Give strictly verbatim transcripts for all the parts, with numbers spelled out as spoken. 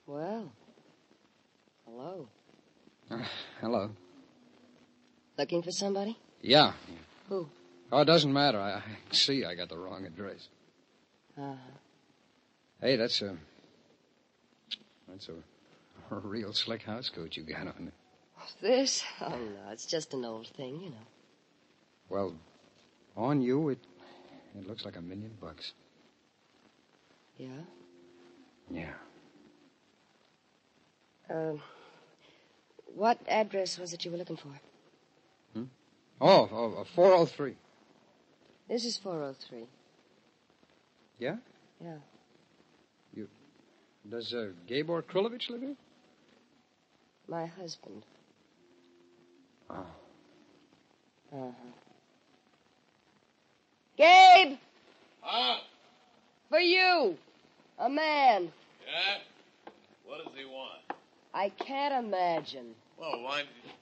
Well, hello. Uh, hello. Looking for somebody? Yeah. Who? Oh, it doesn't matter. I, I see I got the wrong address. Uh-huh. Hey, that's a... That's a, a real slick housecoat you got on there. This? Oh, no, it's just an old thing, you know. Well, on you, it it looks like a million bucks. Yeah? Yeah. Uh, what address was it you were looking for? Hmm? Oh, oh, four oh three. This is four oh three. Yeah? Yeah. You... Does uh, Gabor Krilovich live here? My husband. Oh. Uh-huh. Gabe! Huh? For you! A man. Yeah? What does he want? I can't imagine. Well, why...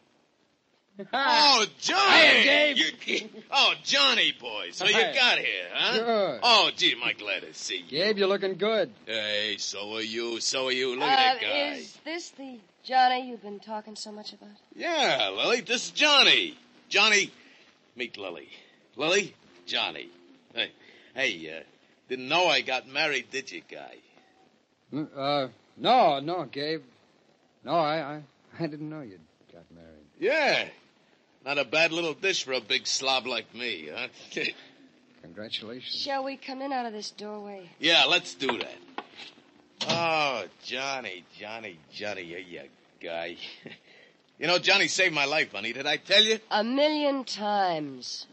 Oh, Johnny! Hey, Gabe! You, oh, Johnny, boy. So you Hey. got here, huh? Sure. Oh, gee, am I glad to see you. Gabe, you're looking good. Hey, so are you, so are you. Look uh, at that guy. Is this the Johnny you've been talking so much about? Yeah, Lily, this is Johnny. Johnny, meet Lily. Lily, Johnny. Hey, hey, uh, didn't know I got married, did you, guy? Uh, no, no, Gabe. No, I, I, I didn't know you'd got married. Yeah. Not a bad little dish for a big slob like me, huh? Congratulations. Shall we come in out of this doorway? Yeah, let's do that. Oh, Johnny, Johnny, Johnny, you're your guy. You know, Johnny saved my life, honey. Did I tell you? A million times.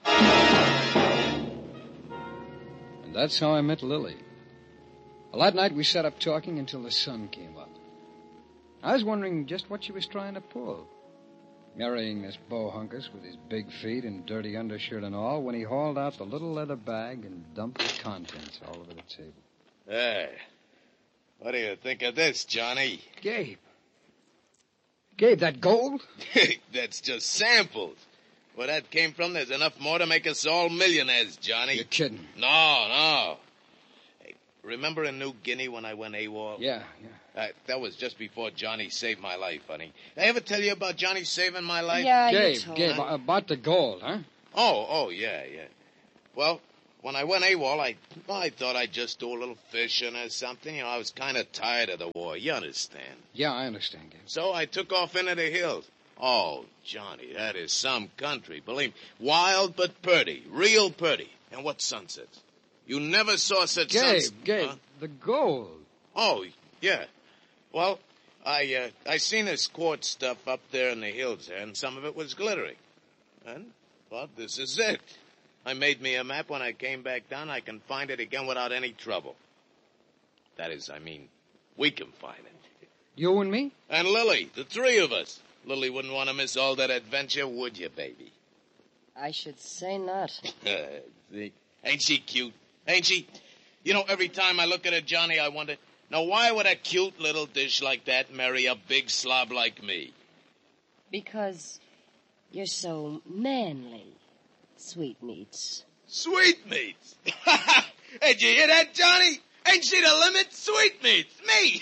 And that's how I met Lily. Well, that night we sat up talking until the sun came up. I was wondering just what she was trying to pull. Marrying this bohunkus with his big feet and dirty undershirt and all when he hauled out the little leather bag and dumped the contents all over the table. Hey, what do you think of this, Johnny? Gabe. Gabe, that gold? That's just samples. Where that came from, there's enough more to make us all millionaires, Johnny. You're kidding. No, no. Hey, remember in New Guinea when I went AWOL? Yeah, yeah. Uh, that was just before Johnny saved my life, honey. Did I ever tell you about Johnny saving my life? Yeah, Gabe, you told Gabe, me. about the gold, huh? Oh, oh, yeah, yeah. Well, when I went AWOL, I, well, I thought I'd just do a little fishing or something. You know, I was kind of tired of the war. You understand? Yeah, I understand, Gabe. So I took off into the hills. Oh, Johnny, that is some country. Believe me, wild but pretty, real pretty. And what sunsets? You never saw such Gabe, sunsets. Gabe, Huh? the gold. Oh, yeah. Well, I uh, I seen this quartz stuff up there in the hills there, and some of it was glittering. And, well, this is it. I made me a map. When I came back down, I can find it again without any trouble. That is, I mean, we can find it. You and me? And Lily, the three of us. Lily wouldn't want to miss all that adventure, would you, baby? I should say not. See? Ain't she cute? Ain't she? You know, every time I look at her, Johnny, I wonder, now why would a cute little dish like that marry a big slob like me? Because you're so manly, sweetmeats. Sweetmeats? Hey, did you hear that, Johnny? Ain't she the limit? Sweetmeats, me!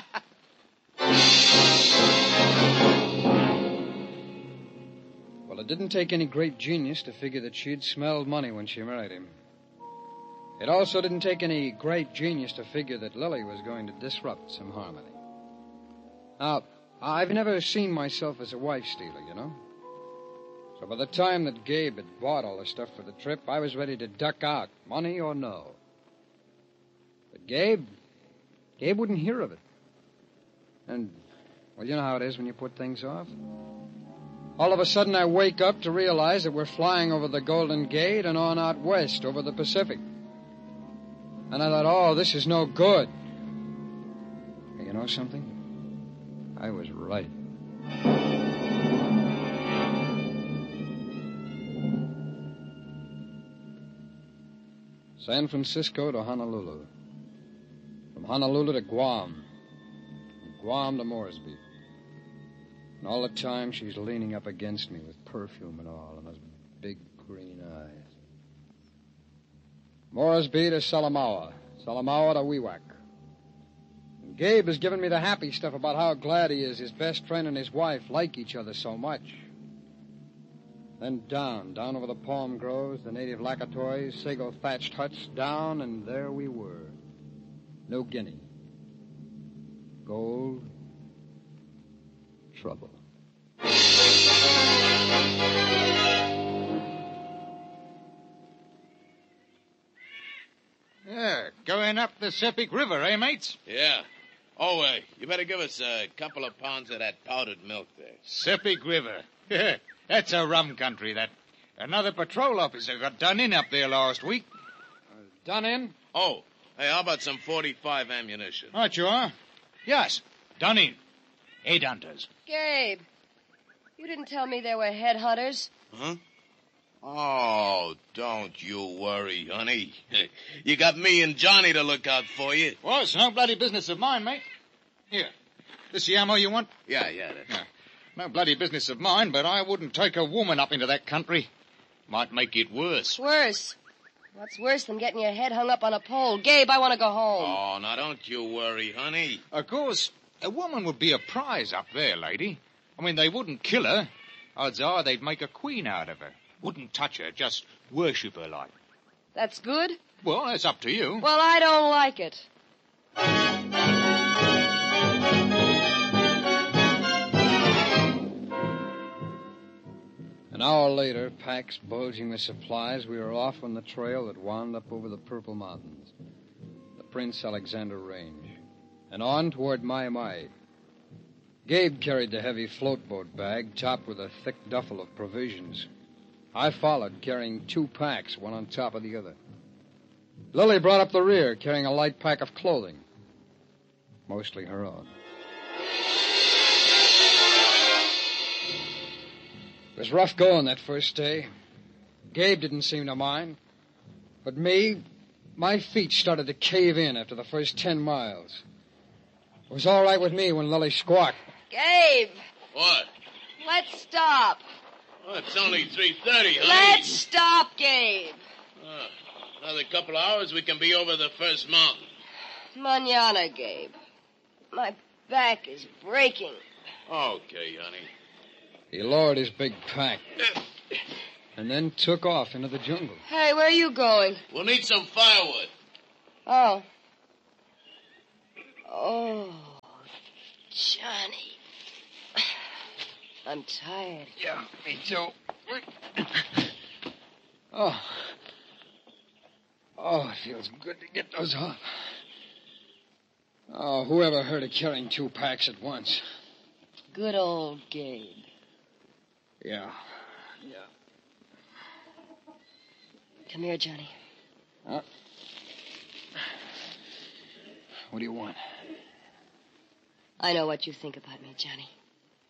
Well, it didn't take any great genius to figure that she'd smelled money when she married him. It also didn't take any great genius to figure that Lily was going to disrupt some harmony. Now, I've never seen myself as a wife stealer, you know. So by the time that Gabe had bought all the stuff for the trip, I was ready to duck out, money or no. But Gabe, Gabe wouldn't hear of it. And, well, you know how it is when you put things off. All of a sudden, I wake up to realize that we're flying over the Golden Gate and on out west over the Pacific. And I thought, oh, this is no good. And you know something? I was right. San Francisco to Honolulu. From Honolulu to Guam. From Guam to Moresby. And all the time she's leaning up against me with perfume and all, and those big green eyes. Moresby to Salamaua. Salamaua to Wewak. From Gabe has given me the happy stuff about how glad he is his best friend and his wife like each other so much. Then down, down over the palm groves, the native lacatoys, sago-thatched huts, down, and there we were. New Guinea. Gold. Trouble. Yeah, going up the Sepik River, eh, mates? Yeah. Oh, uh, you better give us a couple of pounds of that powdered milk there. Sepik River. That's a rum country, that. Another patrol officer got done in up there last week. Uh, done in? Oh, hey, how about some forty-five ammunition? Right you are. Yes, done in. Headhunters. Gabe, you didn't tell me there were headhunters. Huh? Oh, don't you worry, honey. You got me and Johnny to look out for you. Well, it's no bloody business of mine, mate. Here. This the ammo you want? Yeah, yeah. That's... Yeah. No bloody business of mine, but I wouldn't take a woman up into that country. Might make it worse. Worse? What's worse than getting your head hung up on a pole? Gabe, I want to go home. Oh, now don't you worry, honey. Of course, a woman would be a prize up there, lady. I mean, they wouldn't kill her. Odds are they'd make a queen out of her. Wouldn't touch her, just worship her like. That's good? Well, that's up to you. Well, I don't like it. An hour later, packs bulging with supplies, we were off on the trail that wound up over the Purple Mountains, the Prince Alexander Range, and on toward Mai Mai. Gabe carried the heavy floatboat bag, topped with a thick duffel of provisions. I followed, carrying two packs, one on top of the other. Lily brought up the rear, carrying a light pack of clothing, mostly her own. It was rough going that first day. Gabe didn't seem to mind. But me, my feet started to cave in after the first ten miles. It was all right with me when Lily squawked. Gabe! What? Let's stop. Oh, it's only three thirty, honey. Let's stop, Gabe. Oh, another couple of hours, we can be over the first mountain. Manana, Gabe. My back is breaking. Okay, honey. He lowered his big pack and then took off into the jungle. Hey, where are you going? We'll need some firewood. Oh. Oh, Johnny. I'm tired. Yeah, me too. Oh. Oh, it feels good to get those off. Oh, whoever heard of carrying two packs at once? Good old Gabe. Yeah, yeah. Come here, Johnny. Huh? What do you want? I know what you think about me, Johnny.